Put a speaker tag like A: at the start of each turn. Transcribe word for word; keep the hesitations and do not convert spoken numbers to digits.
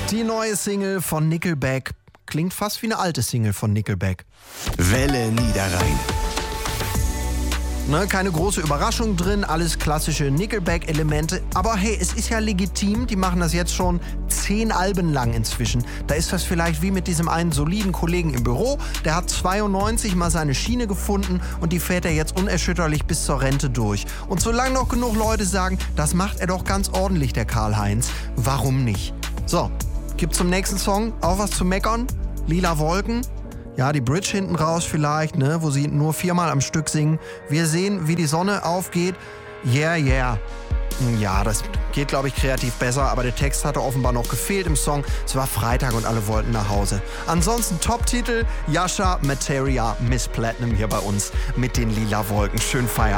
A: Die neue Single von Nickelback klingt fast wie eine alte Single von Nickelback.
B: Welle Niederrhein.
A: Ne, keine große Überraschung drin, alles klassische Nickelback-Elemente. Aber hey, es ist ja legitim, die machen das jetzt schon zehn Alben lang inzwischen. Da ist das vielleicht wie mit diesem einen soliden Kollegen im Büro. Der hat zweiundneunzig mal seine Schiene gefunden und die fährt er jetzt unerschütterlich bis zur Rente durch. Und solange noch genug Leute sagen, das macht er doch ganz ordentlich, der Karl-Heinz, warum nicht? So, gibt's zum nächsten Song auch was zu meckern? Lila Wolken? Ja, die Bridge hinten raus vielleicht, ne, wo sie nur viermal am Stück singen. Wir sehen, wie die Sonne aufgeht. Yeah, yeah. Ja, das geht, glaube ich, kreativ besser, aber der Text hatte offenbar noch gefehlt im Song. Es war Freitag und alle wollten nach Hause. Ansonsten Top-Titel, Yasha, Materia, Miss Platinum hier bei uns mit den Lila Wolken. Schön feiern.